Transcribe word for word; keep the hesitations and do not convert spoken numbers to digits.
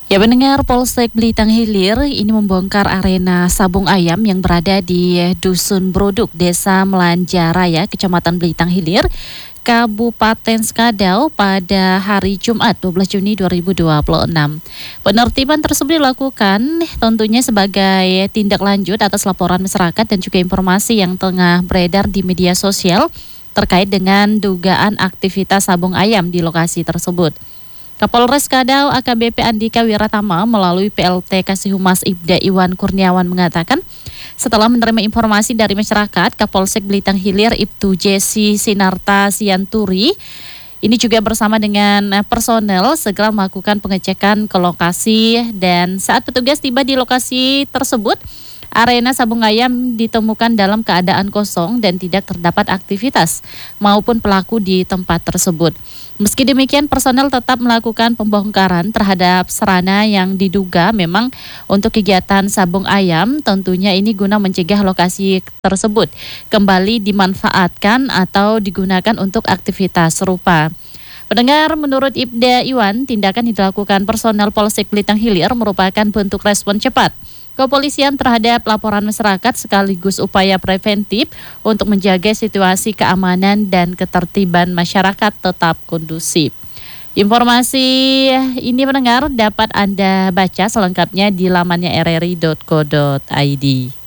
Ya, pendengar, Polsek Blitar Hilir ini membongkar arena sabung ayam yang berada di Dusun Broduk, Desa Melanja Raya, Kecamatan Blitar Hilir, Kabupaten Skadau pada hari Jumat dua belas Juni dua ribu dua puluh enam. Penertiban tersebut dilakukan tentunya sebagai tindak lanjut atas laporan masyarakat dan juga informasi yang tengah beredar di media sosial terkait dengan dugaan aktivitas sabung ayam di lokasi tersebut. Kapolres Skadau A K B P Andika Wiratama melalui P L T Kasih Humas Ibda Iwan Kurniawan mengatakan, setelah menerima informasi dari masyarakat, Kapolsek Blitar Hilir Ibtu Jesi Sinarta Sianturi ini juga bersama dengan personel segera melakukan pengecekan ke lokasi, dan saat petugas tiba di lokasi tersebut, arena sabung ayam ditemukan dalam keadaan kosong dan tidak terdapat aktivitas maupun pelaku di tempat tersebut. Meski demikian, personel tetap melakukan pembongkaran terhadap sarana yang diduga memang untuk kegiatan sabung ayam, tentunya ini guna mencegah lokasi tersebut kembali dimanfaatkan atau digunakan untuk aktivitas serupa. Pendengar, menurut Ibda Iwan, tindakan yang dilakukan personel Polsek Blitar Hilir merupakan bentuk respon cepat kepolisian terhadap laporan masyarakat sekaligus upaya preventif untuk menjaga situasi keamanan dan ketertiban masyarakat tetap kondusif. Informasi ini, pendengar, dapat Anda baca selengkapnya di lamannya r r i dot co dot i d.